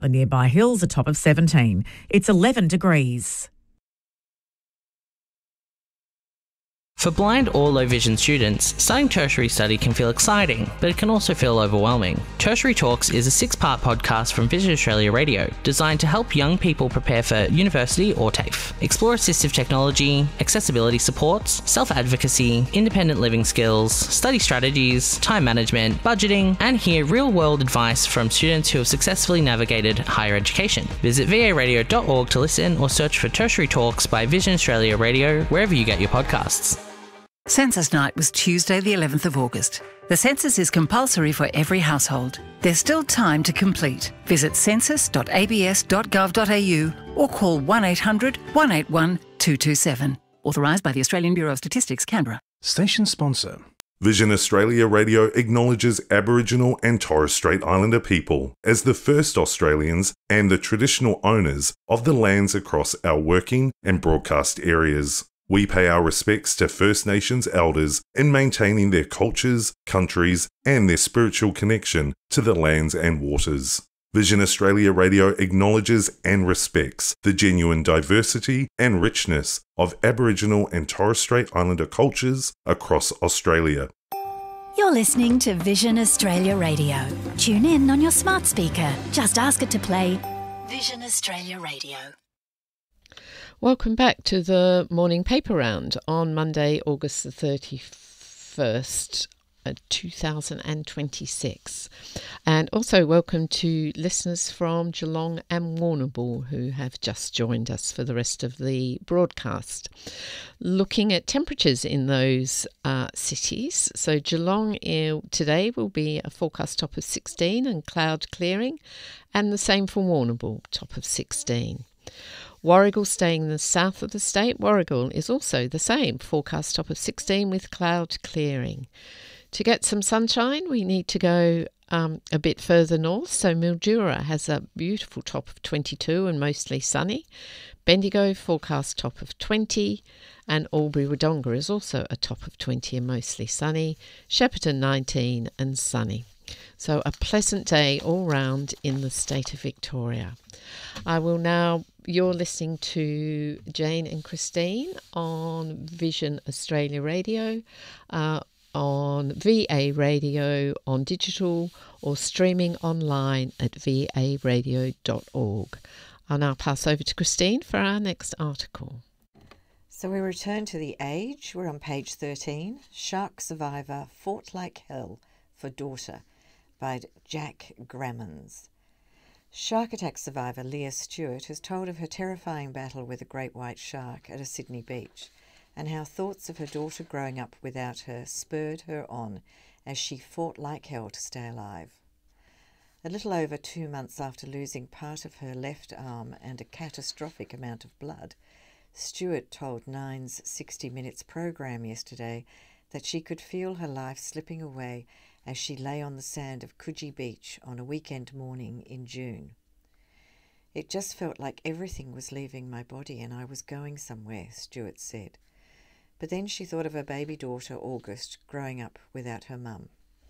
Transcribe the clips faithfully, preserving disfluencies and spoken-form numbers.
The nearby hills a top of seventeen. It's eleven degrees. For blind or low vision students, starting tertiary study can feel exciting, but it can also feel overwhelming. Tertiary Talks is a six-part podcast from Vision Australia Radio, designed to help young people prepare for university or TAFE. Explore assistive technology, accessibility supports, self-advocacy, independent living skills, study strategies, time management, budgeting, and hear real-world advice from students who have successfully navigated higher education. Visit v a radio dot org to listen or search for Tertiary Talks by Vision Australia Radio wherever you get your podcasts. Census Night was Tuesday the eleventh of August. The census is compulsory for every household. There's still time to complete. Visit census dot a b s dot gov dot a u or call one eight hundred one eight one two two seven. Authorised by the Australian Bureau of Statistics, Canberra. Station sponsor. Vision Australia Radio acknowledges Aboriginal and Torres Strait Islander people as the first Australians and the traditional owners of the lands across our working and broadcast areas. We pay our respects to First Nations elders in maintaining their cultures, countries, and their spiritual connection to the lands and waters. Vision Australia Radio acknowledges and respects the genuine diversity and richness of Aboriginal and Torres Strait Islander cultures across Australia. You're listening to Vision Australia Radio. Tune in on your smart speaker. Just ask it to play Vision Australia Radio. Welcome back to the morning paper round on Monday, August the thirty-first, two thousand twenty-six. And also welcome to listeners from Geelong and Warrnambool who have just joined us for the rest of the broadcast. Looking at temperatures in those uh, cities. So Geelong uh, today will be a forecast top of sixteen and cloud clearing, and the same for Warrnambool, top of sixteen. Warragul staying in the south of the state. Warragul is also the same, forecast top of sixteen with cloud clearing. To get some sunshine, we need to go um, a bit further north. So Mildura has a beautiful top of twenty-two and mostly sunny. Bendigo forecast top of twenty, and Albury-Wodonga is also a top of twenty and mostly sunny. Shepparton nineteen and sunny. So a pleasant day all round in the state of Victoria. I will now, you're listening to Jane and Christine on Vision Australia Radio, uh, on V A Radio, on digital, or streaming online at v a radio dot org. I'll now pass over to Christine for our next article. So we return to The Age. We're on page thirteen. Shark survivor fought like hell for daughter, by Jack Grammons. Shark attack survivor Leah Stewart has told of her terrifying battle with a great white shark at a Sydney beach, and how thoughts of her daughter growing up without her spurred her on as she fought like hell to stay alive. A little over two months after losing part of her left arm and a catastrophic amount of blood, Stewart told Nine's sixty minutes program yesterday that she could feel her life slipping away as she lay on the sand of Coogee Beach on a weekend morning in June. It just felt like everything was leaving my body and I was going somewhere, Stewart said. But then she thought of her baby daughter, August, growing up without her mum.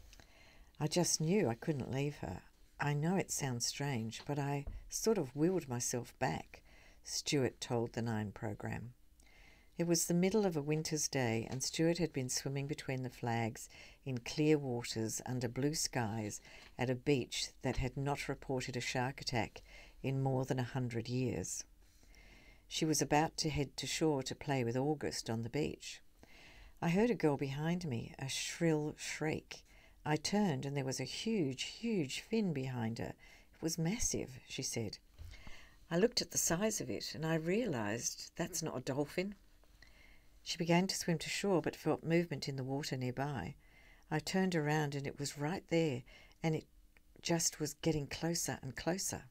I just knew I couldn't leave her. I know it sounds strange, but I sort of willed myself back, Stewart told the Nine program. It was the middle of a winter's day, and Stewart had been swimming between the flags in clear waters under blue skies at a beach that had not reported a shark attack in more than a hundred years. She was about to head to shore to play with August on the beach. I heard a girl behind me, a shrill shriek. I turned and there was a huge, huge fin behind her. It was massive, she said. I looked at the size of it and I realised that's not a dolphin. She began to swim to shore but felt movement in the water nearby. I turned around and it was right there, and it just was getting closer and closer.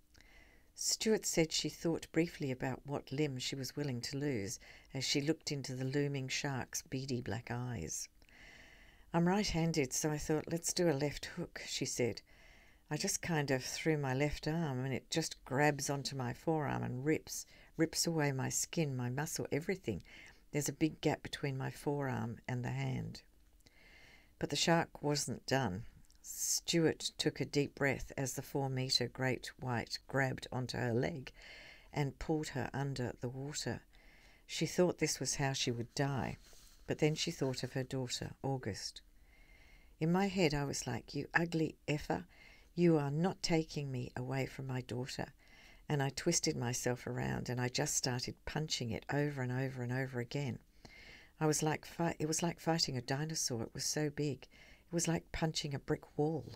Stewart said she thought briefly about what limb she was willing to lose as she looked into the looming shark's beady black eyes. I'm right-handed, so I thought, let's do a left hook, she said. I just kind of threw my left arm and it just grabs onto my forearm and rips, rips away my skin, my muscle, everything. There's a big gap between my forearm and the hand. But the shark wasn't done. Stuart took a deep breath as the four-metre great white grabbed onto her leg and pulled her under the water. She thought this was how she would die, but then she thought of her daughter, August. In my head I was like, "You ugly effer, you are not taking me away from my daughter." And I twisted myself around and I just started punching it over and over and over again. I was like, fight, it was like fighting a dinosaur. It was so big. It was like punching a brick wall.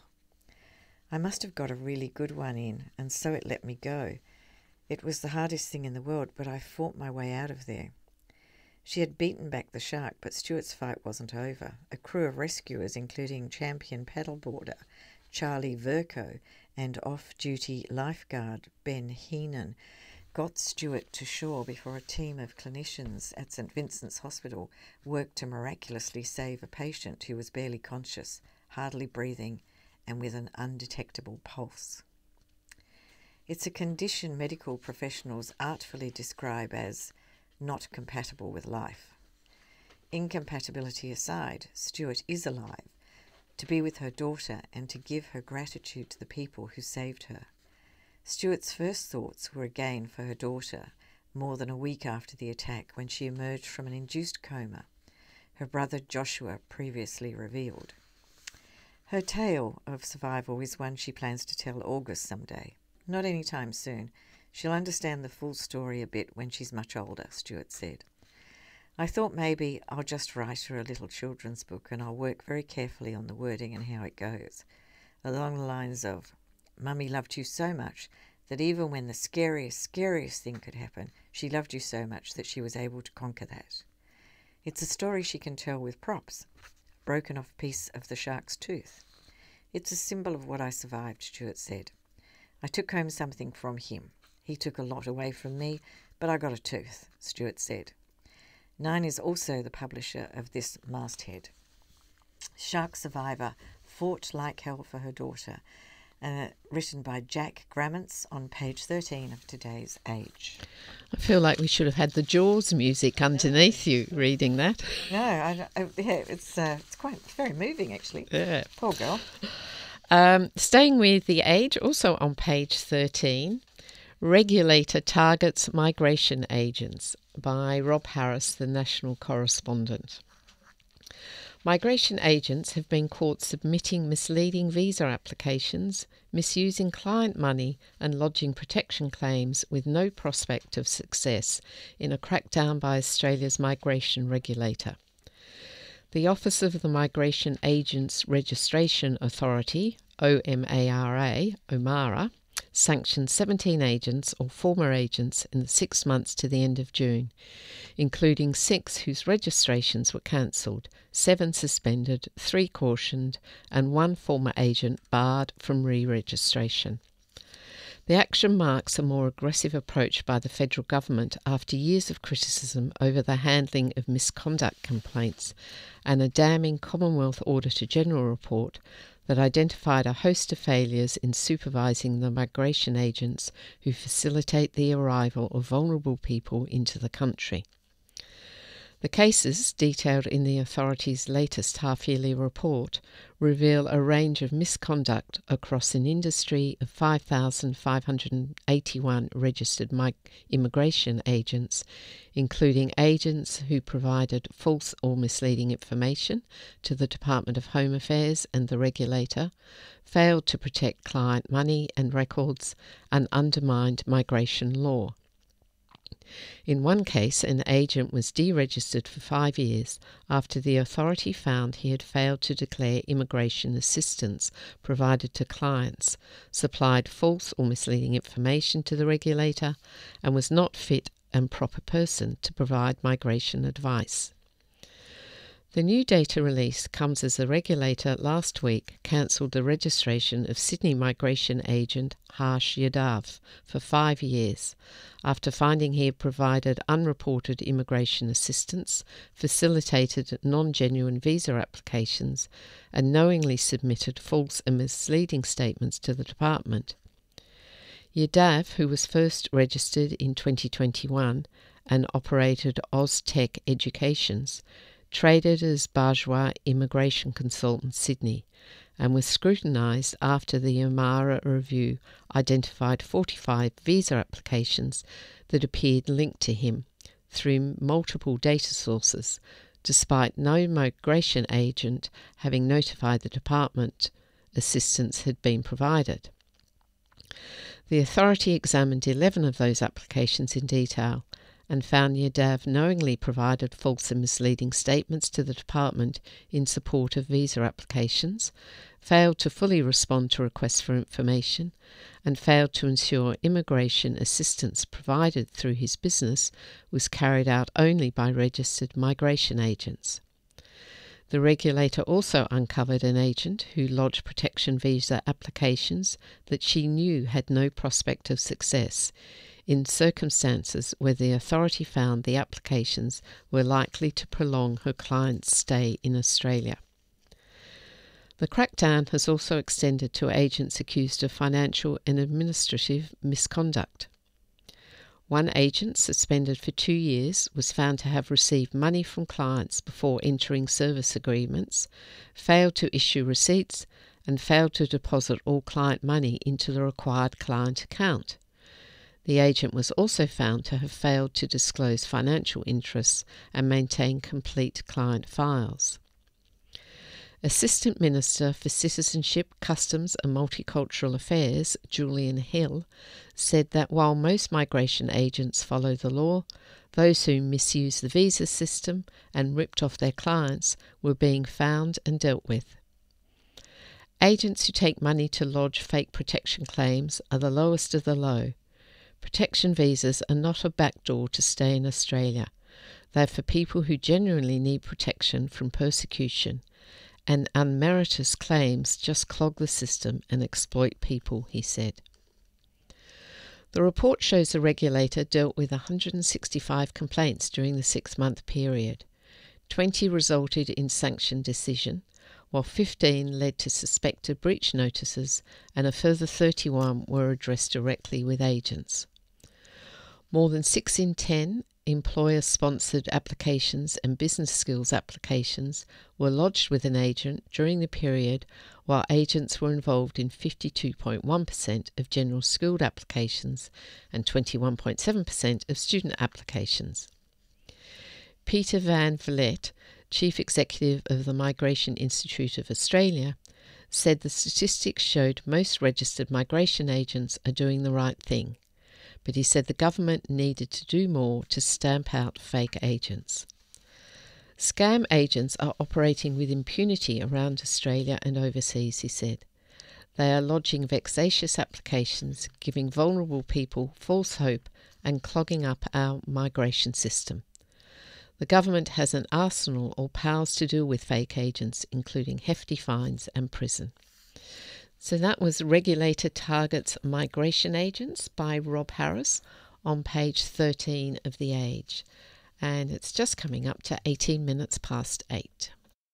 I must have got a really good one in, and so it let me go. It was the hardest thing in the world, but I fought my way out of there. She had beaten back the shark, but Stuart's fight wasn't over. A crew of rescuers, including champion paddleboarder Charlie Verco and off-duty lifeguard Ben Heenan, got Stuart to shore before a team of clinicians at St Vincent's Hospital worked to miraculously save a patient who was barely conscious, hardly breathing, and with an undetectable pulse. It's a condition medical professionals artfully describe as not compatible with life. Incompatibility aside, Stuart is alive, to be with her daughter and to give her gratitude to the people who saved her. Stuart's first thoughts were again for her daughter, more than a week after the attack when she emerged from an induced coma, her brother Joshua previously revealed. Her tale of survival is one she plans to tell August someday. Not any time soon. She'll understand the full story a bit when she's much older, Stuart said. I thought maybe I'll just write her a little children's book and I'll work very carefully on the wording and how it goes, along the lines of, "Mummy loved you so much that even when the scariest, scariest thing could happen, she loved you so much that she was able to conquer that." It's a story she can tell with props, a broken off piece of the shark's tooth. "It's a symbol of what I survived," Stuart said. "I took home something from him. He took a lot away from me, but I got a tooth," Stuart said. Nine is also the publisher of this masthead. Shark Survivor Fought Like Hell for Her Daughter, uh, written by Jack Grammans on page thirteen of today's Age. I feel like we should have had the Jaws music underneath you reading that. No, I, I, yeah, it's uh, it's quite it's very moving actually. Yeah. Poor girl. Um, staying with the Age, also on page thirteen, Regulator Targets Migration Agents by Rob Harris, the national correspondent. Migration agents have been caught submitting misleading visa applications, misusing client money and lodging protection claims with no prospect of success in a crackdown by Australia's migration regulator. The Office of the Migration Agents Registration Authority, O M A R A, OMARA, sanctioned seventeen agents or former agents in the six months to the end of June, including six whose registrations were cancelled, seven suspended, three cautioned, and one former agent barred from re-registration. The action marks a more aggressive approach by the federal government after years of criticism over the handling of misconduct complaints and a damning Commonwealth Auditor-General report that identified a host of failures in supervising the migration agents who facilitate the arrival of vulnerable people into the country. The cases, detailed in the authority's latest half-yearly report, reveal a range of misconduct across an industry of five thousand five hundred eighty-one registered mig- immigration agents, including agents who provided false or misleading information to the Department of Home Affairs and the regulator, failed to protect client money and records, and undermined migration law. In one case, an agent was deregistered for five years after the authority found he had failed to declare immigration assistance provided to clients, supplied false or misleading information to the regulator, and was not fit and proper person to provide migration advice. The new data release comes as the regulator last week cancelled the registration of Sydney migration agent Harsh Yadav for five years after finding he had provided unreported immigration assistance, facilitated non-genuine visa applications, and knowingly submitted false and misleading statements to the department. Yadav, who was first registered in twenty twenty-one and operated Oztech Educations, traded as Bourgeois Immigration Consultant Sydney, and was scrutinised after the Amara review identified forty-five visa applications that appeared linked to him through multiple data sources, despite no migration agent having notified the department assistance had been provided. The authority examined eleven of those applications in detail and found Yadav knowingly provided false and misleading statements to the department in support of visa applications, failed to fully respond to requests for information, and failed to ensure immigration assistance provided through his business was carried out only by registered migration agents. The regulator also uncovered an agent who lodged protection visa applications that she knew had no prospect of success, in circumstances where the authority found the applications were likely to prolong her client's stay in Australia. The crackdown has also extended to agents accused of financial and administrative misconduct. One agent, suspended for two years, was found to have received money from clients before entering service agreements, failed to issue receipts, and failed to deposit all client money into the required client account. The agent was also found to have failed to disclose financial interests and maintain complete client files. Assistant Minister for Citizenship, Customs and Multicultural Affairs, Julian Hill, said that while most migration agents follow the law, those who misused the visa system and ripped off their clients were being found and dealt with. Agents who take money to lodge fake protection claims are the lowest of the low. Protection visas are not a backdoor to stay in Australia. They're for people who genuinely need protection from persecution, and unmeritorious claims just clog the system and exploit people, he said. The report shows the regulator dealt with one hundred sixty-five complaints during the six-month period. twenty resulted in sanction decision, while fifteen led to suspected breach notices, and a further thirty-one were addressed directly with agents. More than six in ten employer-sponsored applications and business skills applications were lodged with an agent during the period, while agents were involved in fifty-two point one percent of general skilled applications and twenty-one point seven percent of student applications. Peter Van Vliet, Chief Executive of the Migration Institute of Australia, said the statistics showed most registered migration agents are doing the right thing, but he said the government needed to do more to stamp out fake agents. Scam agents are operating with impunity around Australia and overseas, he said. They are lodging vexatious applications, giving vulnerable people false hope and clogging up our migration system. The government has an arsenal or powers to deal with fake agents, including hefty fines and prison. So that was Regulator Targets Migration Agents by Rob Harris on page thirteen of The Age. And it's just coming up to eighteen minutes past eight.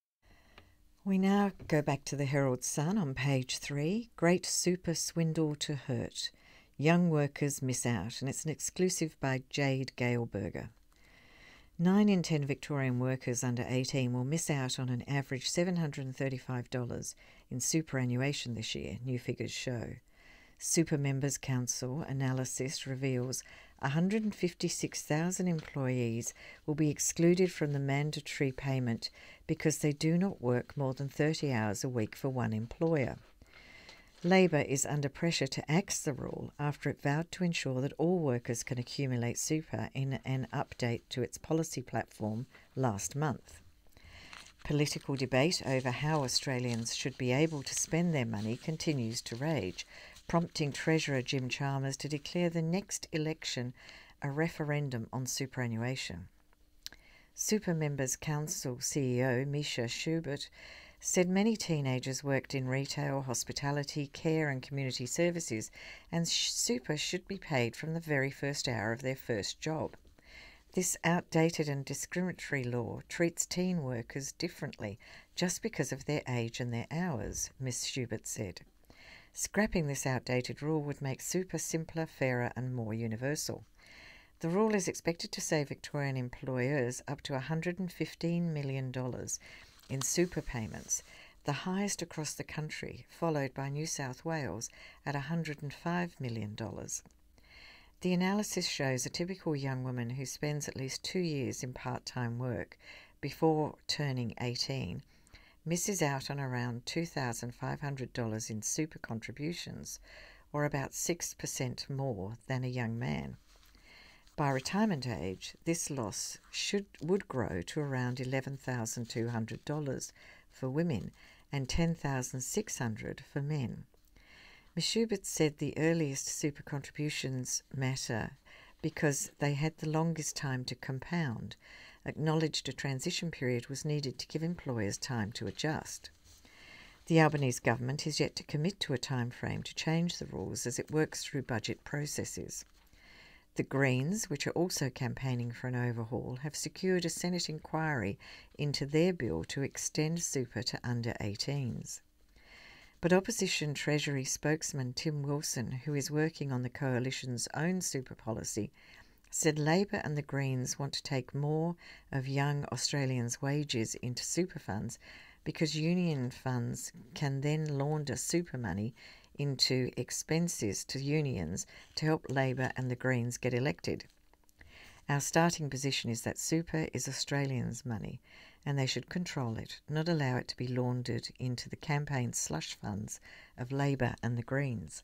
We now go back to the Herald Sun on page three. Great super swindle to hurt. Young workers miss out. And it's an exclusive by Jade Galeberger. Nine in ten Victorian workers under eighteen will miss out on an average seven hundred thirty-five dollars in superannuation this year, new figures show. Super Members Council analysis reveals one hundred fifty-six thousand employees will be excluded from the mandatory payment because they do not work more than thirty hours a week for one employer. Labor is under pressure to axe the rule after it vowed to ensure that all workers can accumulate super in an update to its policy platform last month. Political debate over how Australians should be able to spend their money continues to rage, prompting Treasurer Jim Chalmers to declare the next election a referendum on superannuation. Super Members Council C E O Misha Schubert said many teenagers worked in retail, hospitality, care and community services, and super should be paid from the very first hour of their first job. This outdated and discriminatory law treats teen workers differently just because of their age and their hours, Miz Schubert said. Scrapping this outdated rule would make super simpler, fairer and more universal. The rule is expected to save Victorian employers up to one hundred fifteen million dollars in super payments, the highest across the country, followed by New South Wales at one hundred five million dollars. The analysis shows a typical young woman who spends at least two years in part-time work before turning eighteen misses out on around two thousand five hundred dollars in super contributions, or about six percent more than a young man. By retirement age, this loss should would grow to around eleven thousand two hundred dollars for women and ten thousand six hundred dollars for men. Miz Schubert said the earliest super contributions matter because they had the longest time to compound, acknowledged a transition period was needed to give employers time to adjust. The Albanese government is yet to commit to a time frame to change the rules as it works through budget processes. The Greens, which are also campaigning for an overhaul, have secured a Senate inquiry into their bill to extend super to under eighteens. But opposition Treasury spokesman Tim Wilson, who is working on the coalition's own super policy, said Labor and the Greens want to take more of young Australians' wages into super funds because union funds can then launder super money into expenses to unions to help Labor and the Greens get elected. Our starting position is that super is Australians' money and they should control it, not allow it to be laundered into the campaign slush funds of Labor and the Greens.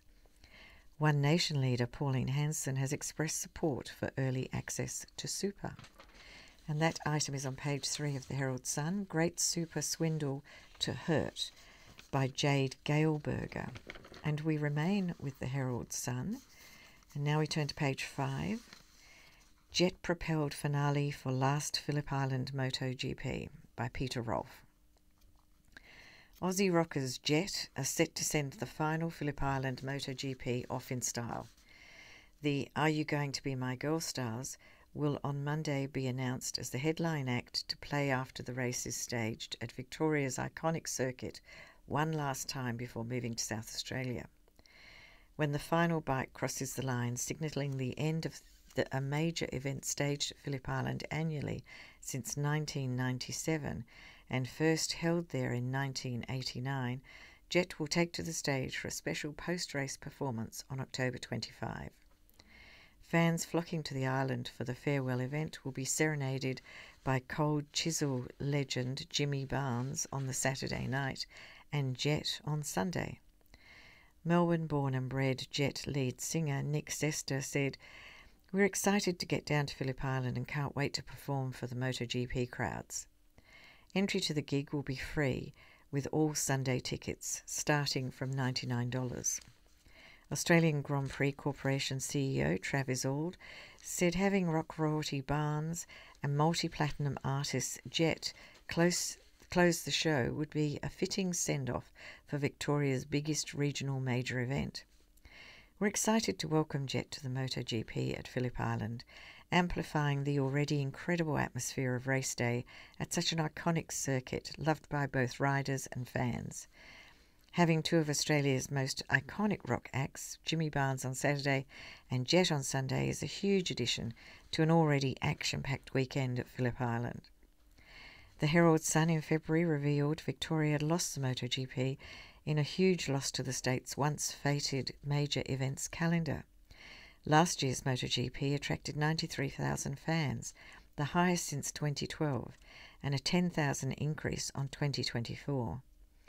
One Nation leader, Pauline Hanson, has expressed support for early access to super. And that item is on page three of the Herald Sun, Great Super Swindle to Hurt, by Jade Gailberger. And we remain with the Herald Sun. And now we turn to page five. Jet-propelled finale for last Phillip Island MotoGP by Peter Rolfe. Aussie rockers Jet are set to send the final Phillip Island MotoGP off in style. The Are You Going to Be My Girl stars will on Monday be announced as the headline act to play after the race is staged at Victoria's iconic circuit one last time before moving to South Australia. When the final bike crosses the line, signalling the end of the, a major event staged at Phillip Island annually since nineteen ninety-seven and first held there in nineteen eighty-nine, Jet will take to the stage for a special post-race performance on October twenty-fifth. Fans flocking to the island for the farewell event will be serenaded by Cold Chisel legend Jimmy Barnes on the Saturday night and Jet on Sunday. Melbourne-born and bred Jet lead singer Nick Sester said, "We're excited to get down to Phillip Island and can't wait to perform for the MotoGP crowds." Entry to the gig will be free, with all Sunday tickets starting from ninety-nine dollars. Australian Grand Prix Corporation C E O Travis Auld said having rock royalty Barnes and multi-platinum artist Jet close close the show would be a fitting send-off for Victoria's biggest regional major event. We're excited to welcome Jet to the MotoGP at Phillip Island, amplifying the already incredible atmosphere of race day at such an iconic circuit loved by both riders and fans. Having two of Australia's most iconic rock acts, Jimmy Barnes on Saturday and Jet on Sunday, is a huge addition to an already action-packed weekend at Phillip Island. The Herald Sun in February revealed Victoria had lost the MotoGP in a huge loss to the state's once-fated major events calendar. Last year's MotoGP attracted ninety-three thousand fans, the highest since twenty twelve, and a ten thousand increase on twenty twenty-four.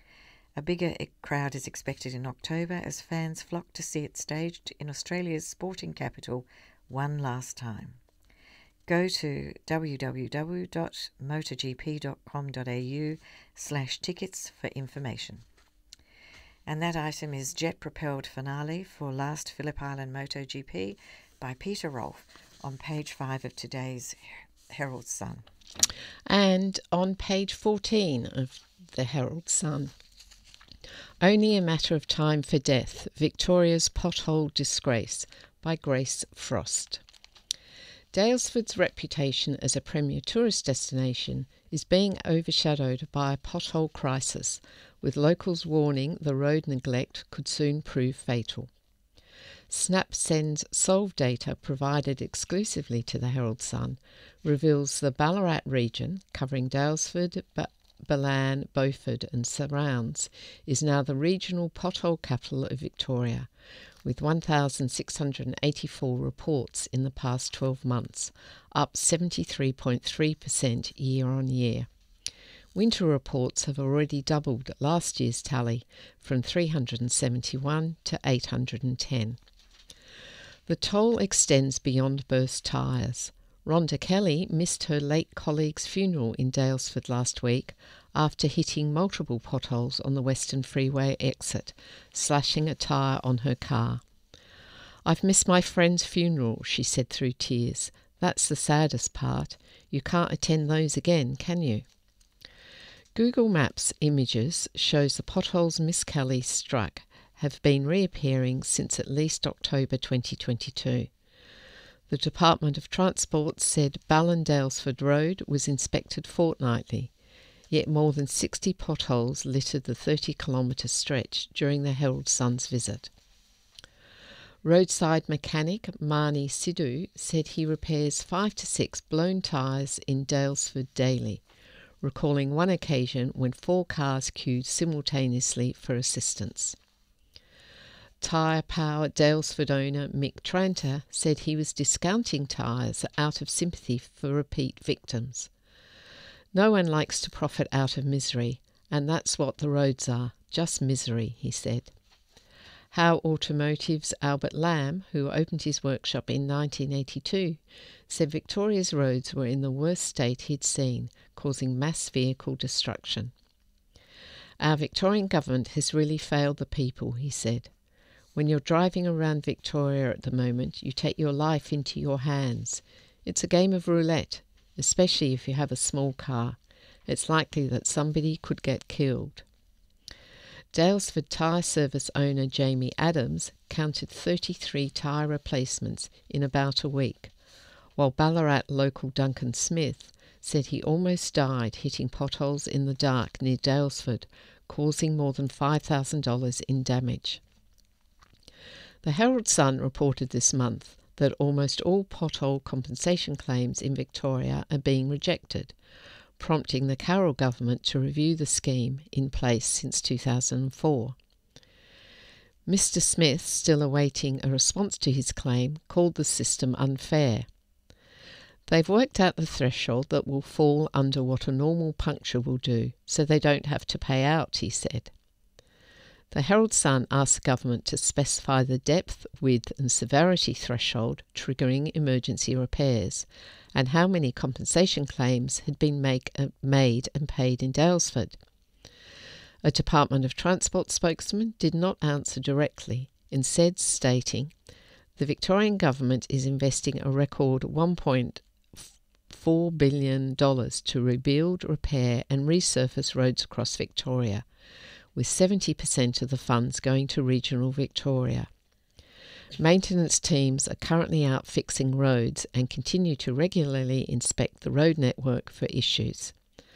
A bigger crowd is expected in October as fans flock to see it staged in Australia's sporting capital one last time. Go to w w w dot motogp dot com dot a u slash tickets for information. And that item is Jet-propelled finale for last Phillip Island MotoGP by Peter Rolfe on page five of today's Herald Sun. And on page fourteen of the Herald Sun, Only a Matter of Time for Death, Victoria's Pothole Disgrace by Grace Frost. Daylesford's reputation as a premier tourist destination is being overshadowed by a pothole crisis, with locals warning the road neglect could soon prove fatal. SnapSend's Solve data provided exclusively to the Herald Sun reveals the Ballarat region, covering Daylesford, ba- Ballan, Beaufort and surrounds, is now the regional pothole capital of Victoria, with one thousand six hundred eighty-four reports in the past twelve months, up seventy-three point three percent year on year. Winter reports have already doubled last year's tally from three hundred seventy-one to eight hundred ten. The toll extends beyond burst tyres. Rhonda Kelly missed her late colleague's funeral in Daylesford last week after hitting multiple potholes on the Western Freeway exit, slashing a tyre on her car. "I've missed my friend's funeral," she said through tears. "That's the saddest part. You can't attend those again, can you?" Google Maps images shows the potholes Miss Kelly struck have been reappearing since at least October twenty twenty-two. The Department of Transport said Ballan-Daylesford Road was inspected fortnightly, yet more than sixty potholes littered the thirty kilometre stretch during the Herald Sun's visit. Roadside mechanic Marnie Sidhu said he repairs five to six blown tyres in Daylesford daily, recalling one occasion when four cars queued simultaneously for assistance. Tyre Power Daylesford owner Mick Tranter said he was discounting tyres out of sympathy for repeat victims. "No one likes to profit out of misery, and that's what the roads are, just misery," he said. Howe Automotive's Albert Lamb, who opened his workshop in nineteen eighty-two, said Victoria's roads were in the worst state he'd seen, causing mass vehicle destruction. "Our Victorian government has really failed the people," he said. "When you're driving around Victoria at the moment, you take your life into your hands. It's a game of roulette, especially if you have a small car. It's likely that somebody could get killed." Daylesford Tyre Service owner Jamie Adams counted thirty-three tyre replacements in about a week, while Ballarat local Duncan Smith said he almost died hitting potholes in the dark near Daylesford, causing more than five thousand dollars in damage. The Herald Sun reported this month that almost all pothole compensation claims in Victoria are being rejected, prompting the Carroll government to review the scheme in place since two thousand four. Mister Smith, still awaiting a response to his claim, called the system unfair. "They've worked out the threshold that will fall under what a normal puncture will do, so they don't have to pay out," he said. The Herald Sun asked the government to specify the depth, width and severity threshold triggering emergency repairs, and how many compensation claims had been make, uh, made and paid in Daylesford. A Department of Transport spokesman did not answer directly, instead stating, "The Victorian government is investing a record one point four billion dollars to rebuild, repair and resurface roads across Victoria, with seventy percent of the funds going to regional Victoria. Maintenance teams are currently out fixing roads and continue to regularly inspect the road network for issues."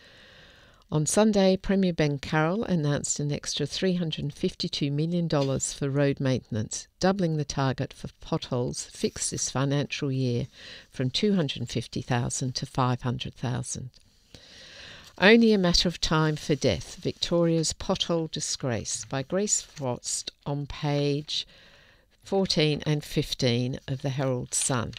On Sunday, Premier Ben Carroll announced an extra three hundred fifty-two million dollars for road maintenance, doubling the target for potholes fixed this financial year from two hundred fifty thousand to five hundred thousand. Only a Matter of Time for Death, Victoria's Pothole Disgrace, by Grace Frost, on page fourteen and fifteen of the Herald Sun.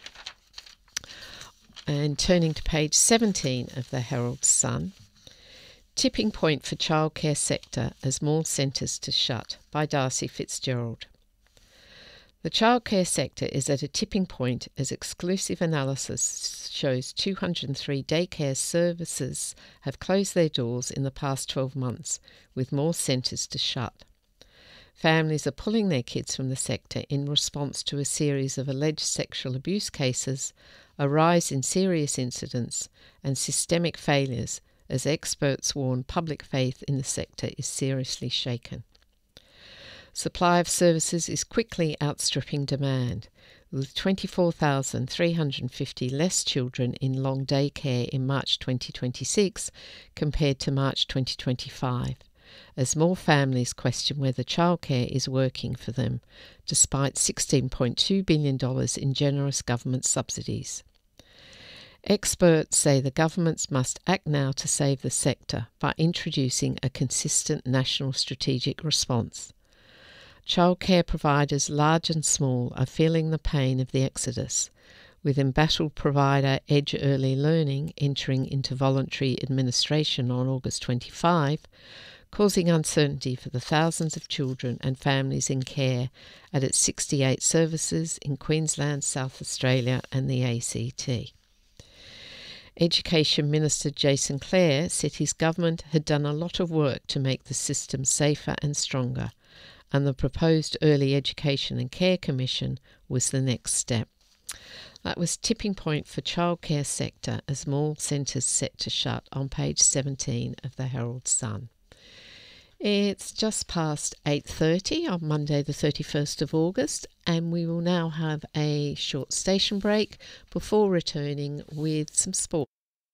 And turning to page seventeen of the Herald Sun, Tipping Point for Childcare Sector as More Centres to Shut, by Darcy Fitzgerald. The childcare sector is at a tipping point as exclusive analysis shows two hundred three daycare services have closed their doors in the past twelve months, with more centres to shut. Families are pulling their kids from the sector in response to a series of alleged sexual abuse cases, a rise in serious incidents, and systemic failures, as experts warn public faith in the sector is seriously shaken. Supply of services is quickly outstripping demand, with twenty-four thousand three hundred fifty less children in long day care in March twenty twenty-six compared to March twenty twenty-five, as more families question whether childcare is working for them, despite sixteen point two billion dollars in generous government subsidies. Experts say the governments must act now to save the sector by introducing a consistent national strategic response. Childcare providers large and small are feeling the pain of the exodus, with embattled provider Edge Early Learning entering into voluntary administration on August twenty-fifth, causing uncertainty for the thousands of children and families in care at its sixty-eight services in Queensland, South Australia and the A C T. Education Minister Jason Clare said his government had done a lot of work to make the system safer and stronger, and the proposed Early Education and Care Commission was the next step. That was Tipping Point for Childcare Sector as more centres set to shut on page seventeen of the Herald Sun. It's just past eight thirty on Monday the thirty-first of August, and we will now have a short station break before returning with some sport.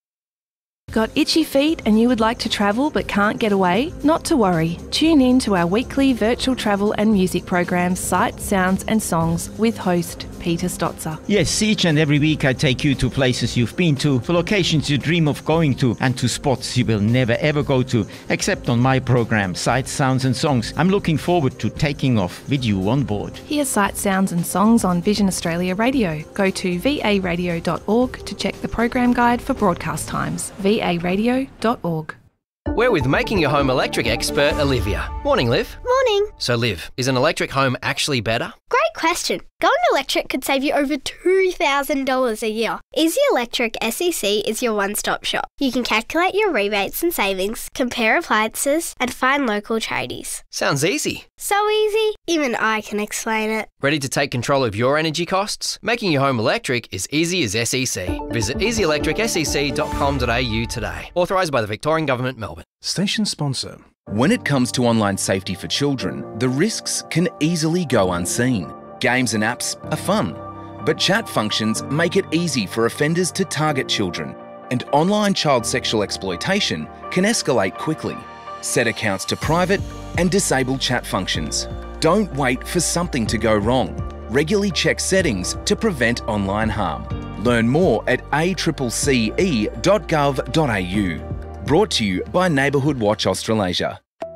Got itchy feet and you would like to travel but can't get away? Not to worry. Tune in to our weekly virtual travel and music programs, Sights, Sounds and Songs with host Peter Stotzer. Yes, each and every week I take you to places you've been to, for locations you dream of going to, and to spots you will never ever go to, except on my program, Sights, Sounds and Songs. I'm looking forward to taking off with you on board. Hear Sights, Sounds and Songs on Vision Australia Radio. Go to v a radio dot org to check the program guide for broadcast times. v a radio dot org. We're with Making Your Home Electric expert Olivia. Morning, Liv. Morning. So, Liv, is an electric home actually better? Great question. Going electric could save you over two thousand dollars a year. Easy Electric S E C is your one-stop shop. You can calculate your rebates and savings, compare appliances, and find local tradies. Sounds easy. So easy, even I can explain it. Ready to take control of your energy costs? Making your home electric is easy as S E C. Visit easy electric s e c dot com dot a u today. Authorised by the Victorian Government, Melbourne. Station sponsor. When it comes to online safety for children, the risks can easily go unseen. Games and apps are fun, but chat functions make it easy for offenders to target children, and online child sexual exploitation can escalate quickly. Set accounts to private and disable chat functions. Don't wait for something to go wrong. Regularly check settings to prevent online harm. Learn more at a c c e dot gov dot a u. Brought to you by Neighbourhood Watch Australasia.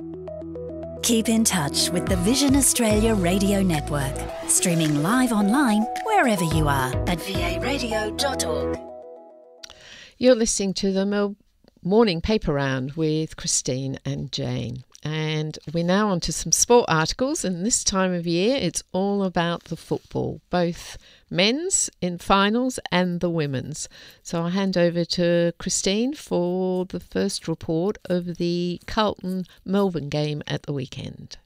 Keep in touch with the Vision Australia Radio Network, streaming live online wherever you are at v a radio dot org. You're listening to the Mel- Morning Paper Round with Christine and Jane. And we're now on to some sport articles, and this time of year it's all about the football, both men's in finals and the women's. So I'll hand over to Christine for the first report of the Carlton-Melbourne game at the weekend.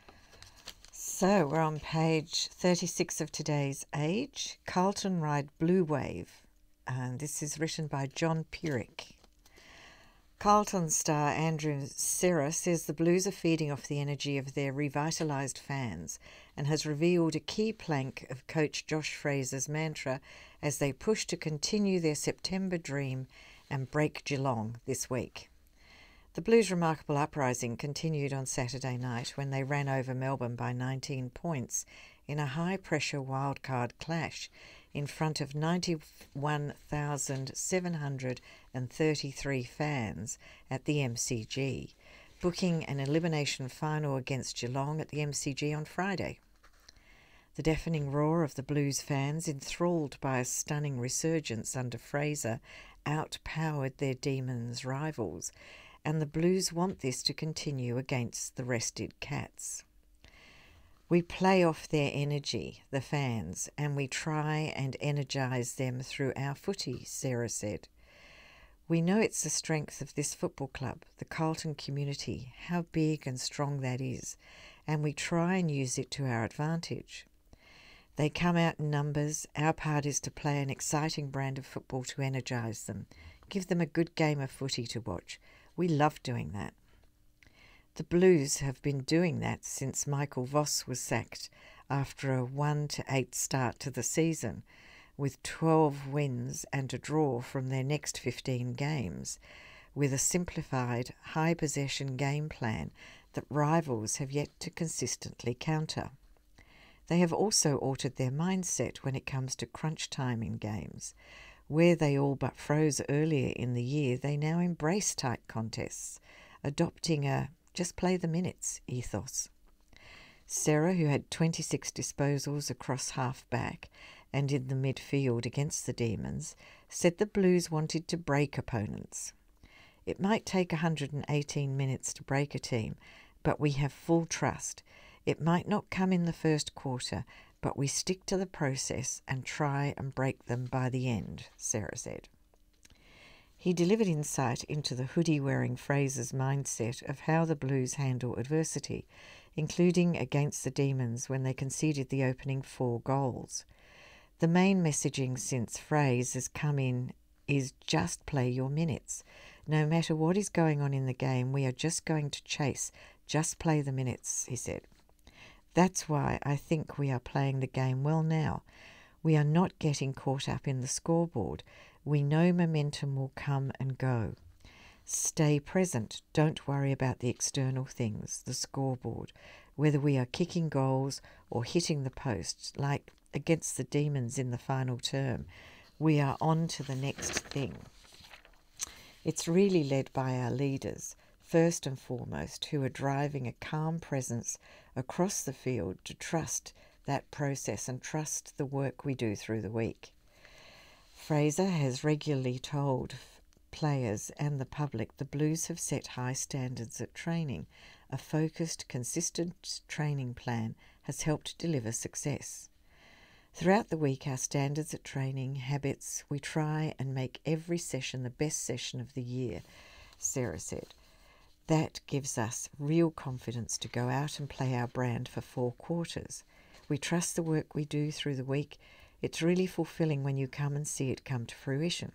So we're on page thirty-six of today's Age. Carlton ride Blue Wave, and this is written by John Pierrick. Carlton star Andrew Serra says the Blues are feeding off the energy of their revitalised fans and has revealed a key plank of coach Josh Fraser's mantra as they push to continue their September dream and break Geelong this week. The Blues' remarkable uprising continued on Saturday night when they ran over Melbourne by nineteen points in a high-pressure wildcard clash in front of ninety-one thousand seven hundred thirty-three fans at the M C G, booking an elimination final against Geelong at the M C G on Friday. The deafening roar of the Blues fans, enthralled by a stunning resurgence under Fraser, outpowered their Demons rivals, and the Blues want this to continue against the rested Cats. We play off their energy, the fans, and we try and energise them through our footy, Sarah said. We know it's the strength of this football club, the Carlton community, how big and strong that is, and we try and use it to our advantage. They come out in numbers. Our part is to play an exciting brand of football to energise them, give them a good game of footy to watch. We love doing that. The Blues have been doing that since Michael Voss was sacked after a one to eight start to the season, with twelve wins and a draw from their next fifteen games, with a simplified, high-possession game plan that rivals have yet to consistently counter. They have also altered their mindset when it comes to crunch time in games. Where they all but froze earlier in the year, they now embrace tight contests, adopting a just play the minutes ethos. Sarah, who had twenty-six disposals across half-back and in the midfield against the Demons, said the Blues wanted to break opponents. It might take one hundred eighteen minutes to break a team, but we have full trust. It might not come in the first quarter, but we stick to the process and try and break them by the end, Sarah said. He delivered insight into the hoodie-wearing Fraser's mindset of how the Blues handle adversity, including against the Demons when they conceded the opening four goals. The main messaging since Fraser has come in is just play your minutes. No matter what is going on in the game, we are just going to chase. Just play the minutes, he said. That's why I think we are playing the game well now. We are not getting caught up in the scoreboard. We know momentum will come and go. Stay present. Don't worry about the external things, the scoreboard, whether we are kicking goals or hitting the post, like against the Demons in the final term. We are on to the next thing. It's really led by our leaders, first and foremost, who are driving a calm presence across the field to trust that process and trust the work we do through the week. Fraser has regularly told players and the public the Blues have set high standards at training. A focused, consistent training plan has helped deliver success. Throughout the week, our standards at training, habits, we try and make every session the best session of the year, Sarah said. That gives us real confidence to go out and play our brand for four quarters. We trust the work we do through the week. It's really fulfilling when you come and see it come to fruition.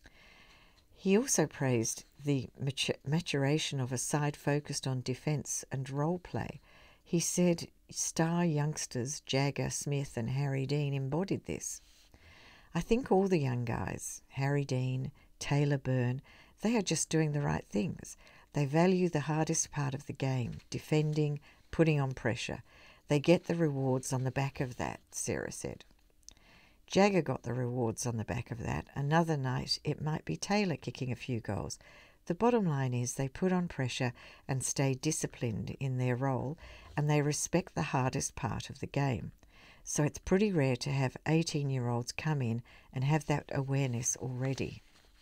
He also praised the maturation of a side focused on defence and role play. He said star youngsters Jagger, Smith and Harry Dean embodied this. I think all the young guys, Harry Dean, Taylor Byrne, they are just doing the right things. They value the hardest part of the game, defending, putting on pressure. They get the rewards on the back of that, Sarah said. Jagger got the rewards on the back of that. Another night it might be Taylor kicking a few goals. The bottom line is they put on pressure and stay disciplined in their role, and they respect the hardest part of the game. So it's pretty rare to have eighteen-year-olds come in and have that awareness already.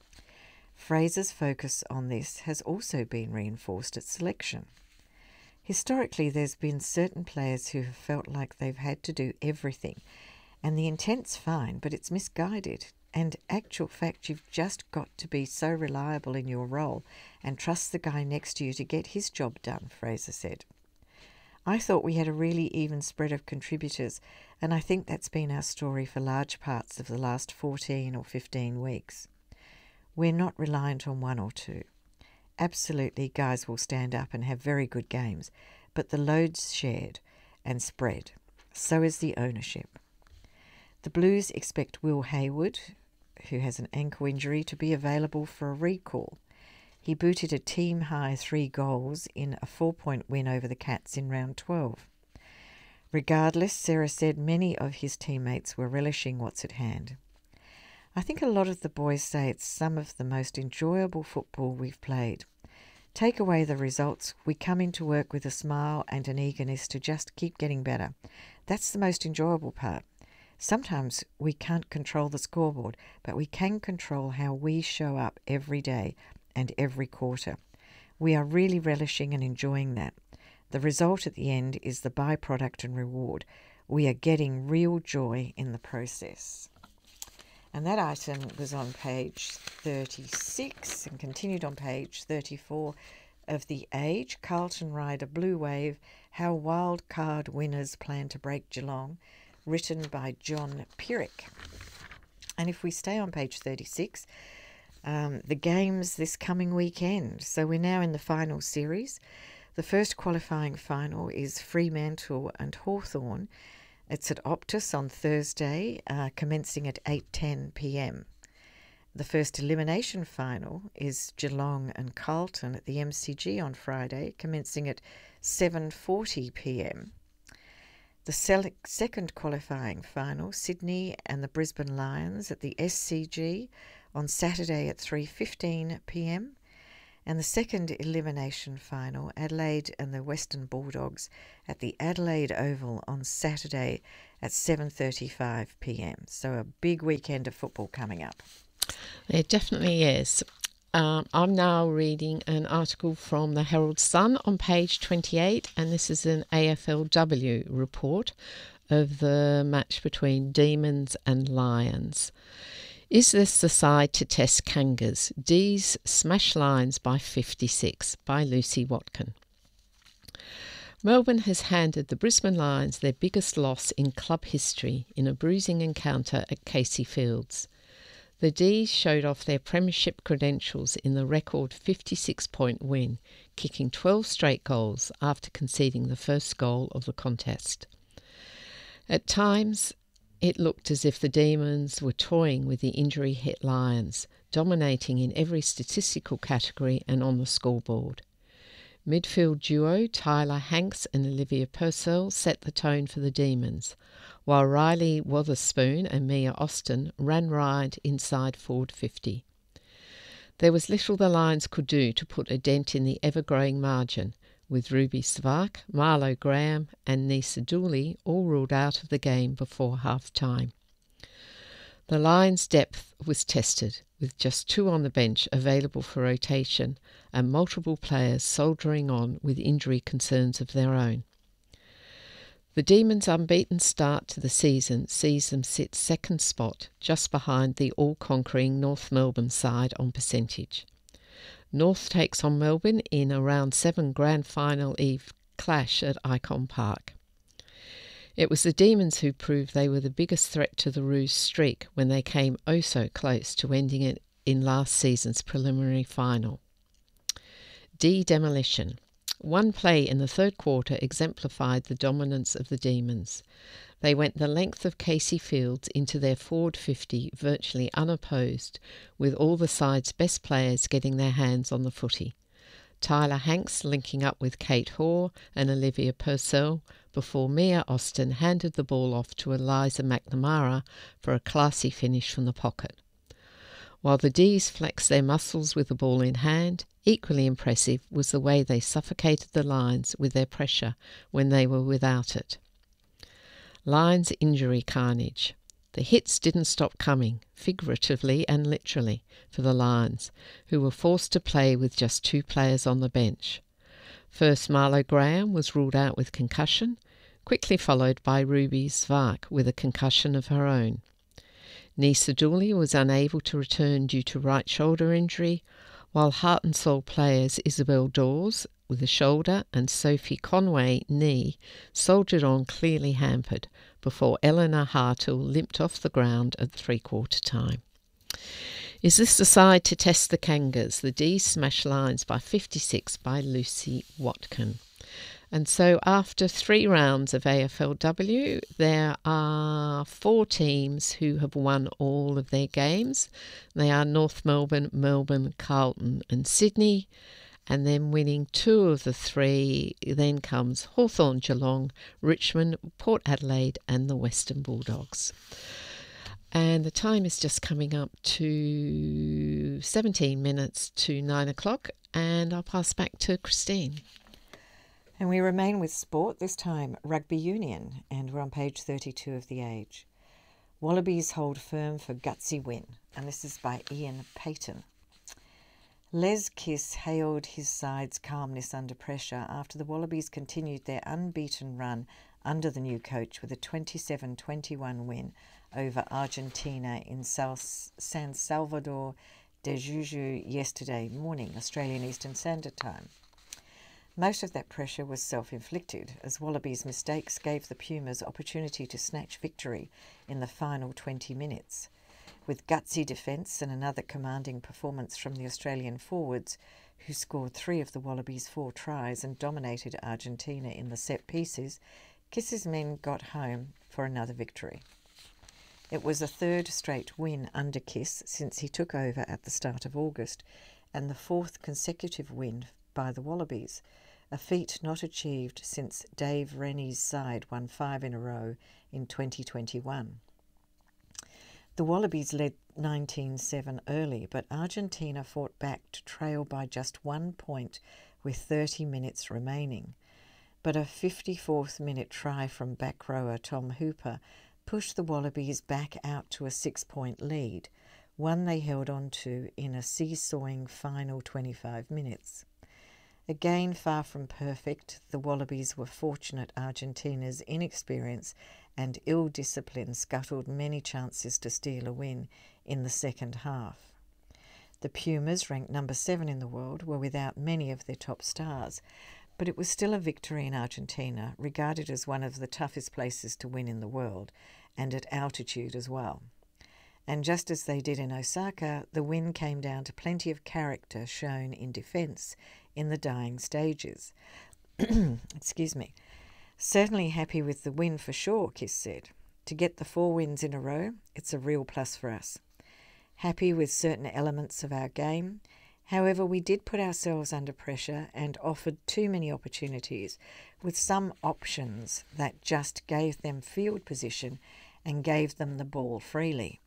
Fraser's focus on this has also been reinforced at selection. Historically, there's been certain players who have felt like they've had to do everything, and the intent's fine, but it's misguided. And actual fact, you've just got to be so reliable in your role and trust the guy next to you to get his job done, Fraser said. I thought we had a really even spread of contributors, and I think that's been our story for large parts of the last fourteen or fifteen weeks. We're not reliant on one or two. Absolutely, guys will stand up and have very good games, but the load's shared and spread. So is the ownership. The Blues expect Will Hayward, who has an ankle injury, to be available for a recall. He booted a team-high three goals in a four-point win over the Cats in round twelve. Regardless, Sarah said many of his teammates were relishing what's at hand. I think a lot of the boys say it's some of the most enjoyable football we've played. Take away the results, we come into work with a smile and an eagerness to just keep getting better. That's the most enjoyable part. Sometimes we can't control the scoreboard, but we can control how we show up every day and every quarter. We are really relishing and enjoying that. The result at the end is the byproduct and reward. We are getting real joy in the process. And that item was on page thirty-six and continued on page thirty-four of The Age. Carlton Rider Blue Wave, How Wild Card Winners Plan to Break Geelong, written by John Pierrick. And if we stay on page thirty-six, um, the games this coming weekend. So we're now in the final series. The first qualifying final is Fremantle and Hawthorn. It's at Optus on Thursday, uh, commencing at eight ten p m. The first elimination final is Geelong and Carlton at the M C G on Friday, commencing at seven forty p m. The second qualifying final, Sydney and the Brisbane Lions at the S C G on Saturday at three fifteen p m. And the second elimination final, Adelaide and the Western Bulldogs at the Adelaide Oval on Saturday at seven thirty-five p m. So a big weekend of football coming up. It definitely is. Um, I'm now reading an article from the Herald Sun on page twenty-eight, and this is an A F L W report of the match between Demons and Lions. Is this the side to test Kangas? D's smash Lions by fifty-six by Lucy Watkin. Melbourne has handed the Brisbane Lions their biggest loss in club history in a bruising encounter at Casey Fields. The D's showed off their premiership credentials in the record fifty-six point win, kicking twelve straight goals after conceding the first goal of the contest. At times, it looked as if the Demons were toying with the injury-hit Lions, dominating in every statistical category and on the scoreboard. Midfield duo Tyler Hanks and Olivia Purcell set the tone for the Demons, while Riley Wotherspoon and Mia Austin ran riot inside forward fifty. There was little the Lions could do to put a dent in the ever-growing margin, with Ruby Svark, Marlo Graham and Nisa Dooley all ruled out of the game before half-time. The Lions' depth was tested, with just two on the bench available for rotation and multiple players soldiering on with injury concerns of their own. The Demons' unbeaten start to the season sees them sit second spot, just behind the all-conquering North Melbourne side on percentage. North takes on Melbourne in a round seven grand final eve clash at Icon Park. It was the Demons who proved they were the biggest threat to the Roos streak when they came oh so close to ending it in last season's preliminary final. D demolition. One play in the third quarter exemplified the dominance of the Demons. They went the length of Casey Fields into their forward fifty virtually unopposed, with all the side's best players getting their hands on the footy. Tyler Hanks linking up with Kate Hoare and Olivia Purcell before Mia Austin handed the ball off to Eliza McNamara for a classy finish from the pocket. While the D's flexed their muscles with the ball in hand, equally impressive was the way they suffocated the Lions with their pressure when they were without it. Lions injury carnage. The hits didn't stop coming, figuratively and literally, for the Lions, who were forced to play with just two players on the bench. First, Marlo Graham was ruled out with concussion, quickly followed by Ruby Svark with a concussion of her own. Nisa Dooley was unable to return due to right shoulder injury, while heart and soul players Isabel Dawes with a shoulder and Sophie Conway knee soldiered on clearly hampered before Eleanor Hartle limped off the ground at three-quarter time. Is this the side to test the Kangas? The D's smash Lions by fifty-six by Lucy Watkin. And so after three rounds of A F L W, there are four teams who have won all of their games. They are North Melbourne, Melbourne, Carlton and Sydney. And then winning two of the three, then comes Hawthorn, Geelong, Richmond, Port Adelaide and the Western Bulldogs. And the time is just coming up to seventeen minutes to nine o'clock, and I'll pass back to Christine. And we remain with sport, this time rugby union, and we're on page thirty-two of The Age. Wallabies hold firm for gutsy win, and this is by Ian Payton. Les Kiss hailed his side's calmness under pressure after the Wallabies continued their unbeaten run under the new coach with a twenty-seven twenty-one win over Argentina in South San Salvador de Juju yesterday morning, Australian Eastern Standard Time. Most of that pressure was self-inflicted, as Wallabies' mistakes gave the Pumas opportunity to snatch victory in the final twenty minutes. With gutsy defence and another commanding performance from the Australian forwards, who scored three of the Wallabies' four tries and dominated Argentina in the set pieces, Kiss's men got home for another victory. It was a third straight win under Kiss since he took over at the start of August, and the fourth consecutive win by the Wallabies, a feat not achieved since Dave Rennie's side won five in a row in twenty twenty-one. The Wallabies led nineteen seven early, but Argentina fought back to trail by just one point with thirty minutes remaining. But a fifty-fourth minute try from back rower Tom Hooper pushed the Wallabies back out to a six-point lead, one they held on to in a seesawing final twenty-five minutes. Again, far from perfect, the Wallabies were fortunate Argentina's inexperience and ill discipline scuttled many chances to steal a win in the second half. The Pumas, ranked number seven in the world, were without many of their top stars, but it was still a victory in Argentina, regarded as one of the toughest places to win in the world, and at altitude as well. And just as they did in Osaka, the win came down to plenty of character shown in defence in the dying stages. Excuse me. Certainly happy with the win for sure, Kiss said. To get the four wins in a row, it's a real plus for us. Happy with certain elements of our game. However, we did put ourselves under pressure and offered too many opportunities, with some options that just gave them field position and gave them the ball freely.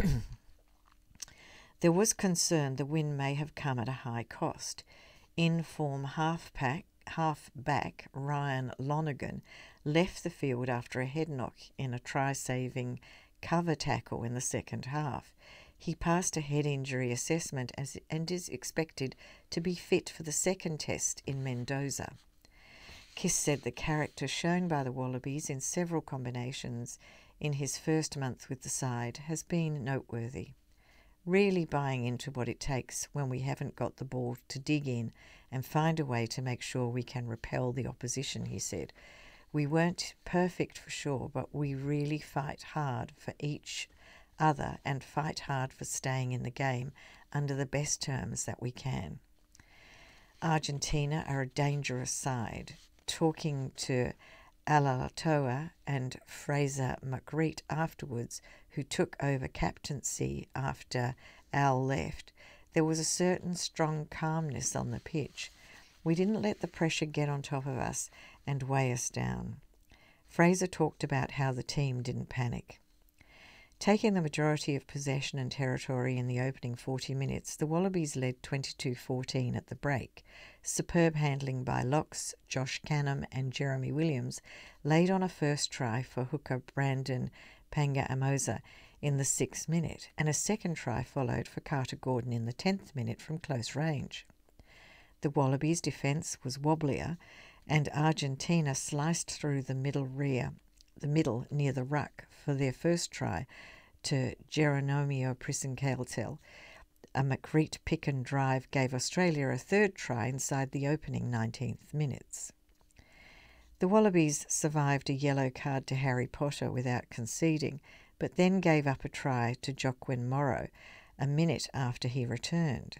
There was concern the win may have come at a high cost. In-form half-pack, half-back Ryan Lonergan left the field after a head knock in a try-saving cover tackle in the second half. He passed a head injury assessment as, and is expected to be fit for the second test in Mendoza. Kiss said the character shown by the Wallabies in several combinations in his first month with the side has been noteworthy. Really buying into what it takes when we haven't got the ball to dig in and find a way to make sure we can repel the opposition, he said. We weren't perfect for sure, but we really fight hard for each other and fight hard for staying in the game under the best terms that we can. Argentina are a dangerous side. Talking to Alaalatoa and Fraser McReet afterwards, who took over captaincy after Al left, there was a certain strong calmness on the pitch. We didn't let the pressure get on top of us and weigh us down. Fraser talked about how the team didn't panic. Taking the majority of possession and territory in the opening forty minutes, the Wallabies led twenty-two fourteen at the break. Superb handling by Locks, Josh Canham and Jeremy Williams laid on a first try for hooker Brandon Panga-Amosa in the sixth minute, and a second try followed for Carter Gordon in the tenth minute from close range. The Wallabies' defence was wobblier, and Argentina sliced through the middle rear, the middle near the ruck for their first try to Geronomio Prisinkeltel. A McReet pick and drive gave Australia a third try inside the opening nineteenth minutes. The Wallabies survived a yellow card to Harry Potter without conceding, but then gave up a try to Joaquin Morrow a minute after he returned.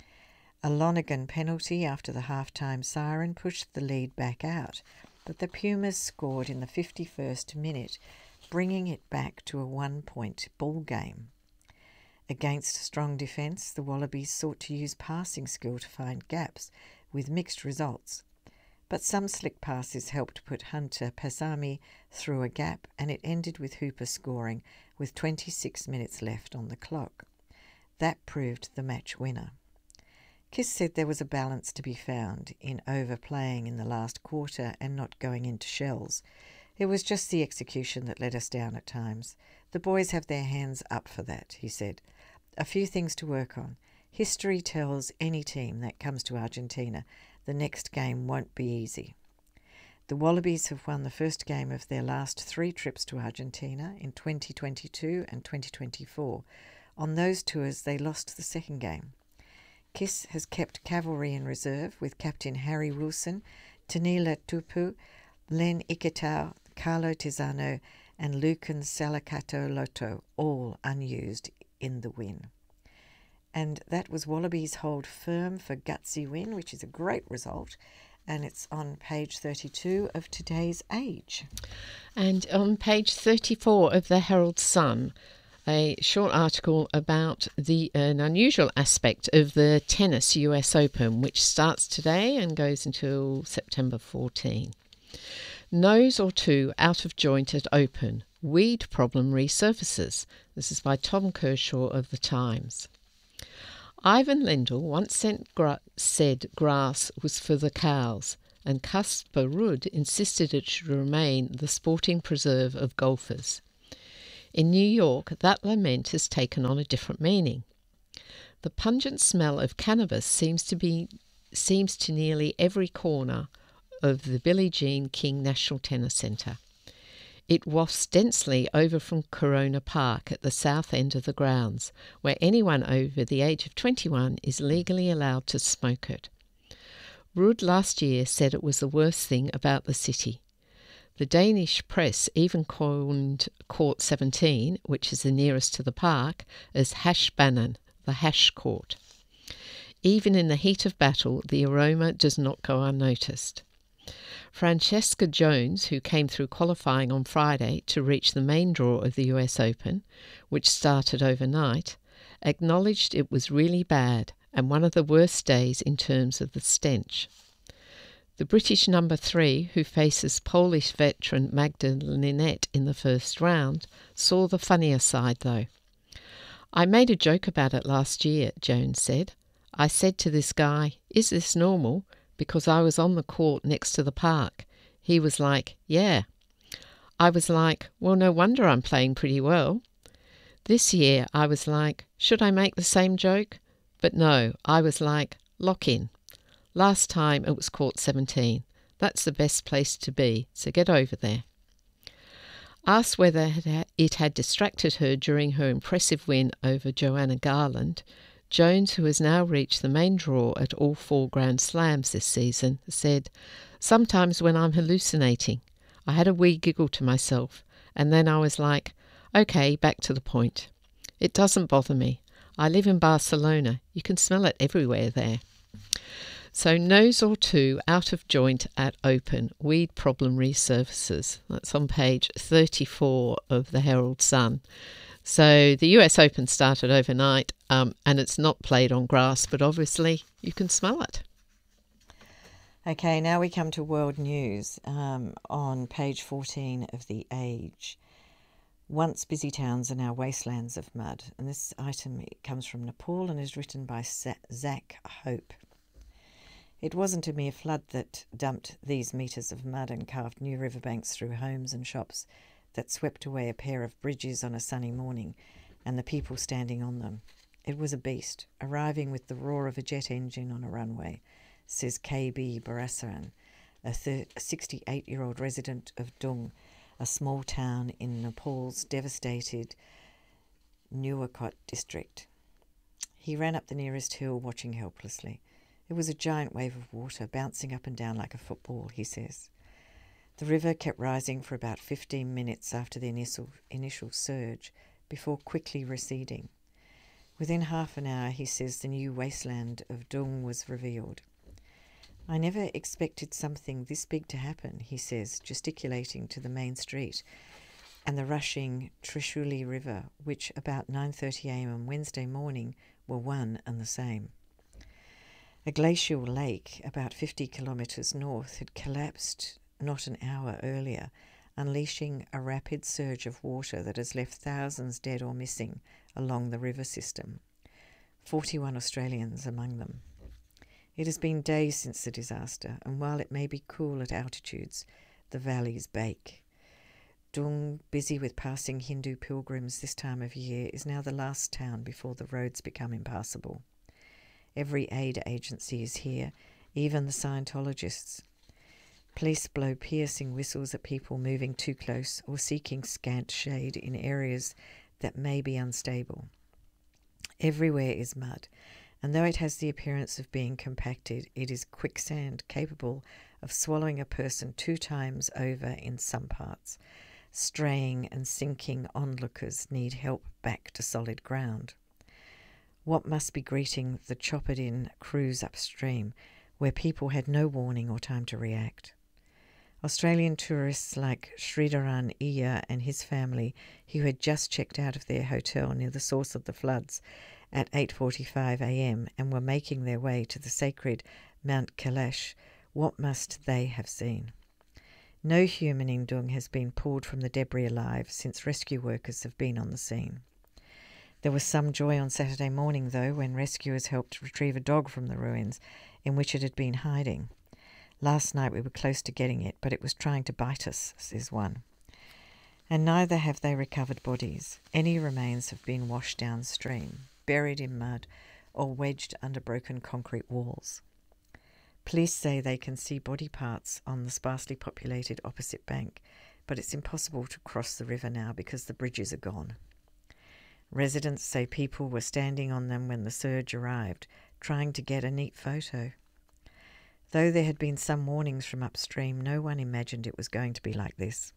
A Lonergan penalty after the half-time siren pushed the lead back out, but the Pumas scored in the fifty-first minute, bringing it back to a one-point ball game. Against strong defence, the Wallabies sought to use passing skill to find gaps, with mixed results. But some slick passes helped put Hunter Pasami through a gap, and it ended with Hooper scoring with twenty-six minutes left on the clock. That proved the match winner. Kiss said there was a balance to be found in overplaying in the last quarter and not going into shells. It was just the execution that let us down at times. The boys have their hands up for that, he said. A few things to work on. History tells any team that comes to Argentina the next game won't be easy. The Wallabies have won the first game of their last three trips to Argentina in twenty twenty-two and twenty twenty-four. On those tours, they lost the second game. Kiss has kept cavalry in reserve with Captain Harry Wilson, Tanila Tupu, Len Iketau, Carlo Tizzano and Lucan Salicato Loto, all unused in the win. And that was Wallabies hold firm for gutsy win, which is a great result. and it's on page thirty-two of today's Age. And on page thirty-four of the Herald Sun, a short article about the an unusual aspect of the tennis U S Open, which starts today and goes until September fourteenth. Nose or two out of joint at Open. Weed problem resurfaces. This is by Tom Kershaw of The Times. Ivan Lendl once sent gra- said grass was for the cows, and Casper Ruud insisted it should remain the sporting preserve of golfers. In New York, that lament has taken on a different meaning. The pungent smell of cannabis seems to be seems to nearly every corner of the Billie Jean King National Tennis Centre. It wafts densely over from Corona Park at the south end of the grounds, where anyone over the age of twenty-one is legally allowed to smoke it. Ruud last year said it was the worst thing about the city. The Danish press even coined Court seventeen, which is the nearest to the park, as Hashbanen, the hash court. Even in the heat of battle, the aroma does not go unnoticed. Francesca Jones, who came through qualifying on Friday to reach the main draw of the U S Open, which started overnight, acknowledged it was really bad and one of the worst days in terms of the stench. The British number three, who faces Polish veteran Magda Linette in the first round, saw the funnier side though. I made a joke about it last year, Jones said. I said to this guy, is this normal? Because I was on the court next to the park. He was like, yeah. I was like, well, no wonder I'm playing pretty well. This year I was like, should I make the same joke? But no, I was like, lock in. Last time it was Court seventeen. That's the best place to be, so get over there. Asked whether it had distracted her during her impressive win over Joanna Garland, Jones, who has now reached the main draw at all four Grand Slams this season, said, sometimes when I'm hallucinating, I had a wee giggle to myself, and then I was like, okay, back to the point. It doesn't bother me. I live in Barcelona. You can smell it everywhere there. So nose or two out of joint at Open. Weed problem resurfaces. That's on page thirty-four of the Herald Sun. So the U S Open started overnight, um, and it's not played on grass, but obviously you can smell it. Okay, now we come to world news um, on page fourteen of the Age. Once busy towns are now wastelands of mud. And this item comes from Nepal and is written by Zach Hope. It wasn't a mere flood that dumped these metres of mud and carved new riverbanks through homes and shops that swept away a pair of bridges on a sunny morning and the people standing on them. It was a beast, arriving with the roar of a jet engine on a runway, says K B Barasaran, a sixty-eight-year-old resident of Dung, a small town in Nepal's devastated Nuwakot district. He ran up the nearest hill, watching helplessly. It was a giant wave of water, bouncing up and down like a football, he says. The river kept rising for about fifteen minutes after the initial, initial surge, before quickly receding. Within half an hour, he says, the new wasteland of Dung was revealed. I never expected something this big to happen, he says, gesticulating to the main street and the rushing Trishuli River, which about nine thirty a.m. on Wednesday morning were one and the same. A glacial lake about fifty kilometres north had collapsed not an hour earlier, unleashing a rapid surge of water that has left thousands dead or missing along the river system, forty-one Australians among them. It has been days since the disaster, and while it may be cool at altitudes, the valleys bake. Dung, busy with passing Hindu pilgrims this time of year, is now the last town before the roads become impassable. Every aid agency is here, even the Scientologists. Police blow piercing whistles at people moving too close or seeking scant shade in areas that may be unstable. Everywhere is mud, and though it has the appearance of being compacted, it is quicksand capable of swallowing a person two times over in some parts. Straying and sinking onlookers need help back to solid ground. What must be greeting the choppered-in crews upstream where people had no warning or time to react. Australian tourists like Sridharan Iyer and his family, who had just checked out of their hotel near the source of the floods at eight forty-five a.m. and were making their way to the sacred Mount Kailash, what must they have seen? No human in Dung has been pulled from the debris alive since rescue workers have been on the scene. There was some joy on Saturday morning, though, when rescuers helped retrieve a dog from the ruins in which it had been hiding. Last night we were close to getting it, but it was trying to bite us, says one. And neither have they recovered bodies. Any remains have been washed downstream, buried in mud, or wedged under broken concrete walls. Police say they can see body parts on the sparsely populated opposite bank, but it's impossible to cross the river now because the bridges are gone. Residents say people were standing on them when the surge arrived, trying to get a neat photo. Though there had been some warnings from upstream, no one imagined it was going to be like this.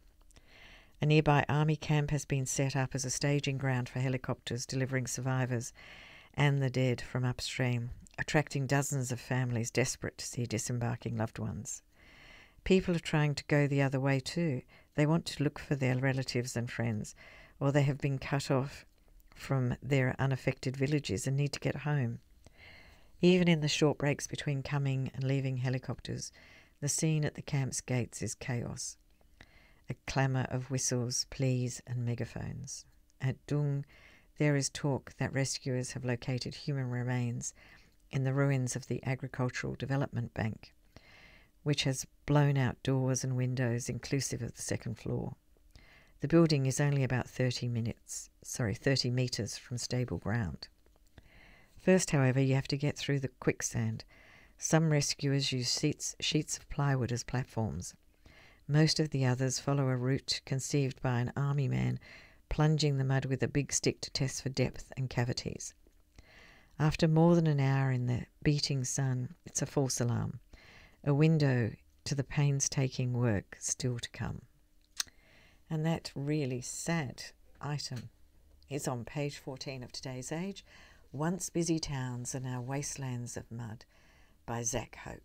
A nearby army camp has been set up as a staging ground for helicopters delivering survivors and the dead from upstream, attracting dozens of families desperate to see disembarking loved ones. People are trying to go the other way too. They want to look for their relatives and friends, or they have been cut off from their unaffected villages and need to get home. Even in the short breaks between coming and leaving helicopters, the scene at the camp's gates is chaos. A clamour of whistles, pleas and megaphones. At Dung, there is talk that rescuers have located human remains in the ruins of the Agricultural Development Bank, which has blown out doors and windows inclusive of the second floor. The building is only about thirty minutes, sorry, thirty metres from stable ground. First, however, you have to get through the quicksand. Some rescuers use sheets, sheets of plywood as platforms. Most of the others follow a route conceived by an army man, plunging the mud with a big stick to test for depth and cavities. After more than an hour in the beating sun, it's a false alarm, a window to the painstaking work still to come. And that really sad item is on page fourteen of today's Age, Once Busy Towns Are Now Wastelands of Mud by Zach Hope.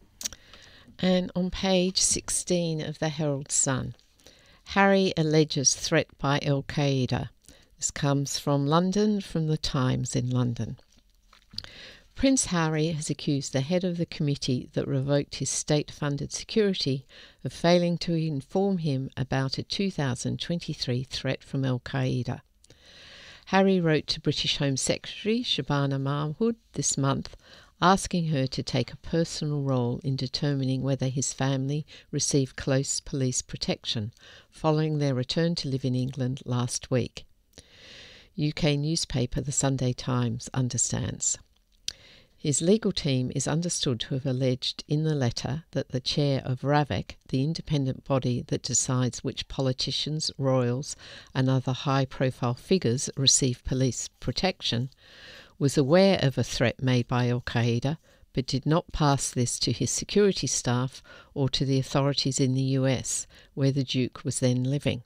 And on page sixteen of the Herald Sun, Harry alleges threat by Al Qaeda. This comes from London, from the Times in London. Prince Harry has accused the head of the committee that revoked his state-funded security of failing to inform him about a two thousand twenty-three threat from Al Qaeda. Harry wrote to British Home Secretary Shabana Mahmood this month, asking her to take a personal role in determining whether his family received close police protection following their return to live in England last week. U K newspaper The Sunday Times understands. His legal team is understood to have alleged in the letter that the chair of RAVEC, the independent body that decides which politicians, royals and other high-profile figures receive police protection, was aware of a threat made by Al Qaeda but did not pass this to his security staff or to the authorities in the U S, where the Duke was then living.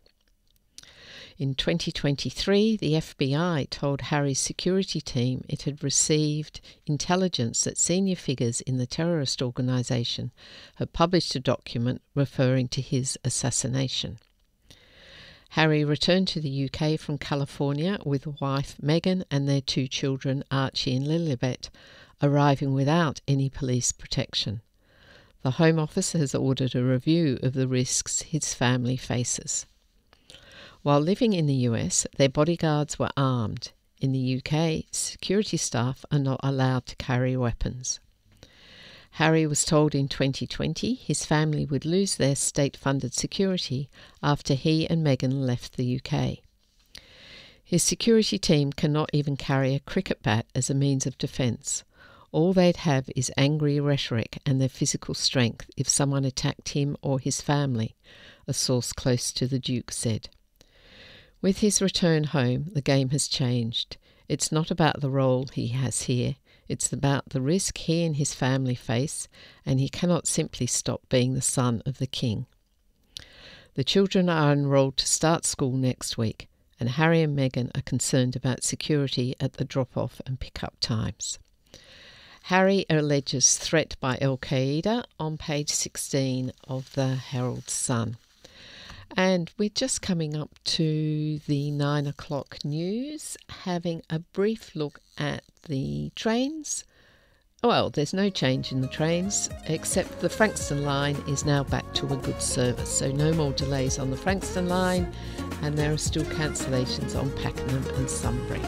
In twenty twenty-three, the F B I told Harry's security team it had received intelligence that senior figures in the terrorist organisation had published a document referring to his assassination. Harry returned to the U K from California with wife Meghan and their two children Archie and Lilibet, arriving without any police protection. The Home Office has ordered a review of the risks his family faces. While living in the U S, their bodyguards were armed. In the U K, security staff are not allowed to carry weapons. Harry was told in twenty twenty his family would lose their state-funded security after he and Meghan left the U K. His security team cannot even carry a cricket bat as a means of defence. All they'd have is angry rhetoric and their physical strength if someone attacked him or his family, a source close to the Duke said. With his return home, the game has changed. It's not about the role he has here. It's about the risk he and his family face, and he cannot simply stop being the son of the king. The children are enrolled to start school next week, and Harry and Meghan are concerned about security at the drop-off and pick-up times. Harry alleges threat by Al-Qaeda on page sixteen of the Herald Sun. And we're just coming up to the nine o'clock news, having a brief look at the trains. Well, there's no change in the trains, except the Frankston line is now back to a good service. So no more delays on the Frankston line, and there are still cancellations on Pakenham and Sunbury.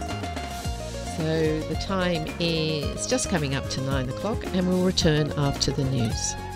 So the time is just coming up to nine o'clock, and we'll return after the news.